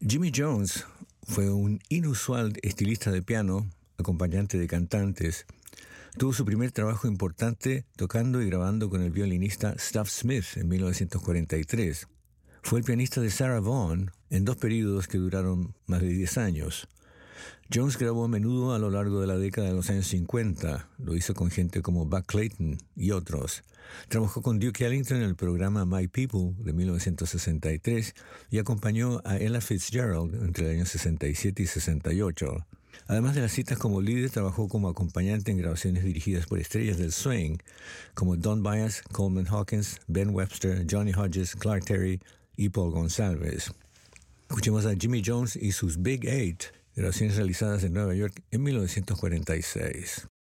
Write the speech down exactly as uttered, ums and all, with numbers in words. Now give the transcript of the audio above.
Jimmy Jones fue un inusual estilista de piano, acompañante de cantantes. Tuvo su primer trabajo importante tocando y grabando con el violinista Stuff Smith en mil novecientos cuarenta y tres. Fue el pianista de Sarah Vaughan en dos períodos que duraron más de diez años. Jones grabó a menudo a lo largo de la década de los años cincuenta. Lo hizo con gente como Buck Clayton y otros. Trabajó con Duke Ellington en el programa My People de mil novecientos sesenta y tres y acompañó a Ella Fitzgerald entre el año sesenta y siete y sesenta y ocho. Además de las citas como líder, trabajó como acompañante en grabaciones dirigidas por estrellas del swing como Don Byas, Coleman Hawkins, Ben Webster, Johnny Hodges, Clark Terry y Paul Gonsalves. Escuchemos a Jimmy Jones y sus Big Eight, grabaciones realizadas en Nueva York en mil novecientos cuarenta y seis.